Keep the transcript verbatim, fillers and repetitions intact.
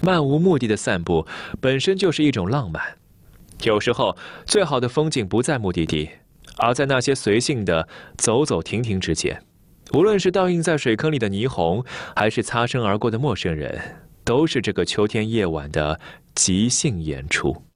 漫无目的的散步本身就是一种浪漫。有时候，最好的风景不在目的地，而在那些随性的走走停停之间。无论是倒映在水坑里的霓虹，还是擦身而过的陌生人，都是这个秋天夜晚的即兴演出。